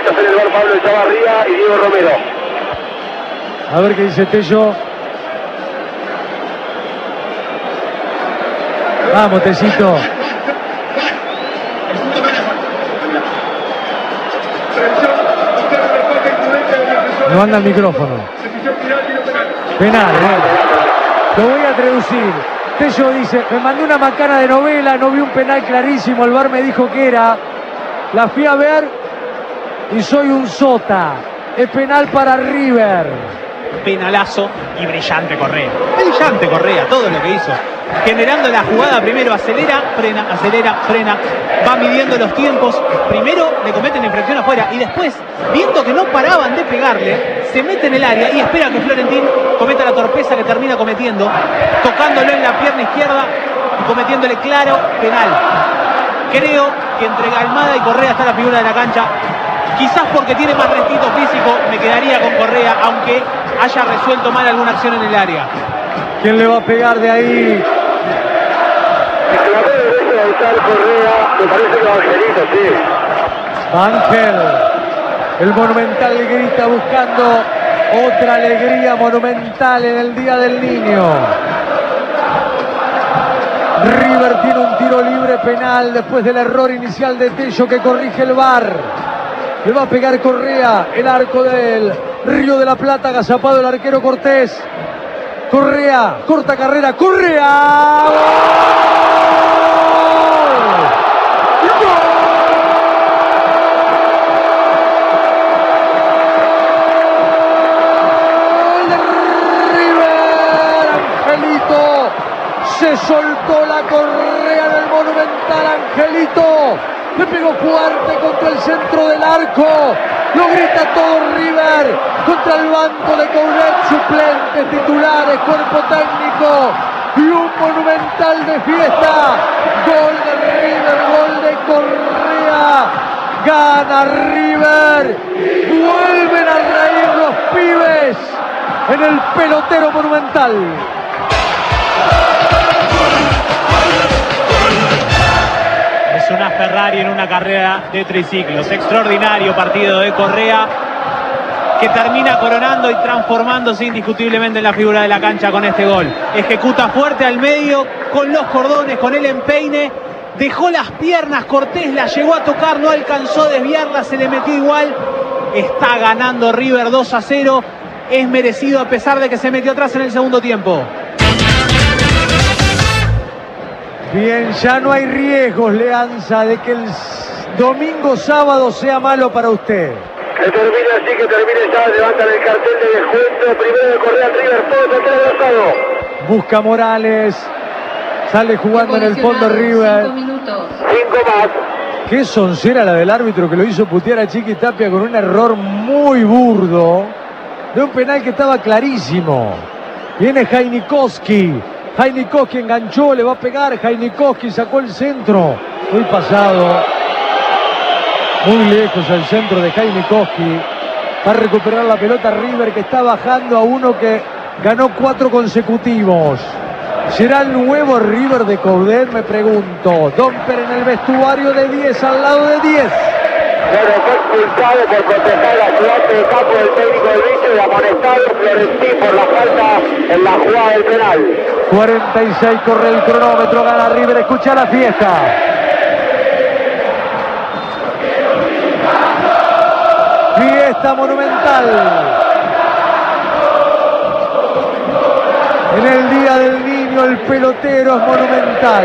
especialistas en el bar, Pablo Echavarría y Diego Romero. A ver qué dice Tello. Vamos, Tecito. No anda el micrófono. Penal, Lo voy a traducir. Tello dice, me mandé una macana de novela, no vi un penal clarísimo, el VAR me dijo que era. La fui a ver y soy un sota. Es penal para River. Penalazo y brillante Correa. Brillante Correa, todo lo que hizo. Generando la jugada, primero acelera, frena, va midiendo los tiempos. Primero le cometen la infracción afuera y después, viendo que no paraban de pegarle, se mete en el área y espera que Florentín cometa la torpeza que termina cometiendo, tocándolo en la pierna izquierda y cometiéndole claro penal. Creo que entre Almada y Correa está la figura de la cancha. Quizás porque tiene más restito físico, me quedaría con Correa, aunque haya resuelto mal alguna acción en el área. ¿Quién le va a pegar de ahí? Correa, me parece que va Angelito, sí. Ángel, el Monumental grita buscando otra alegría monumental en el Día del Niño. River tiene un tiro libre penal después del error inicial de Tello que corrige el VAR. Le va a pegar Correa, el arco del Río de la Plata, agazapado el arquero Cortés. Correa, corta carrera, Correa. Se soltó la correa del Monumental, Angelito. Le pegó fuerte contra el centro del arco. Lo grita todo River. Contra el banco de Coudet, suplentes, titulares, cuerpo técnico. Y un Monumental de fiesta. Gol de River, gol de Correa. Gana River. Vuelven a reír los pibes en el pelotero Monumental. Es una Ferrari en una carrera de triciclos. Extraordinario partido de Correa, que termina coronando y transformándose indiscutiblemente en la figura de la cancha con este gol. Ejecuta fuerte al medio, con los cordones, con el empeine. Dejó las piernas, Cortés la llegó a tocar, no alcanzó a desviarla, se le metió igual. Está ganando River 2-0. Es merecido a pesar de que se metió atrás en el segundo tiempo. Bien, ya no hay riesgos, Leanza, de que el domingo sábado sea malo para usted. Que termine así, que termine ya, levantan el cartel de descuento, primero de Correa, River, todo el atrasado. Busca Morales, sale jugando en el fondo River. 5 más. Qué soncera la del árbitro que lo hizo putear a Chiqui Tapia con un error muy burdo, de un penal que estaba clarísimo. Viene Jainikowski. Jainikowski enganchó, le va a pegar. Jainikowski sacó el centro. Muy pasado. Muy lejos el centro de Jainikowski. Va a recuperar la pelota River, que está bajando a uno que ganó 4 consecutivos. ¿Será el nuevo River de Coudet? Me pregunto. Domper en el vestuario de 10, al lado de 10. Bueno, fue expulsado por protestar el ayudante de campo del técnico del vice y amonestado Florentín por la falta en la jugada del penal. 46 corre el cronómetro, gana River, escucha la fiesta. Fiesta monumental. En el Día del Niño el pelotero es monumental.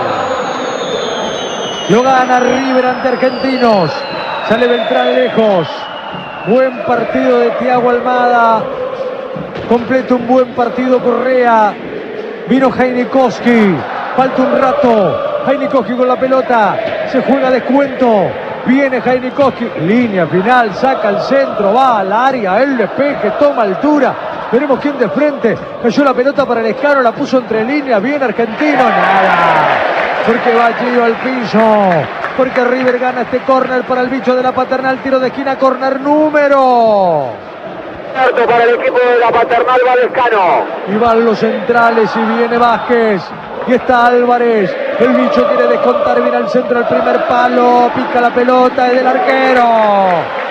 Lo gana River ante Argentinos. Sale Beltrán lejos. Buen partido de Thiago Almada. Completa un buen partido Correa. Vino Jainikowski. Falta un rato. Jainikowski con la pelota. Se juega descuento. Viene Jainikowski. Línea final. Saca al centro. Va al área. El despeje. Toma altura. Veremos quién de frente. Cayó la pelota para el Escano. La puso entre líneas. Bien Argentino. Nada. Porque va Gio al piso. Porque River gana este córner para el bicho de la Paternal. Tiro de esquina. Córner número. Para el equipo de la Paternal, va Lescano. Y van los centrales y viene Vázquez. Y está Álvarez. El bicho quiere descontar, viene al centro del primer palo. Pica la pelota, es del arquero.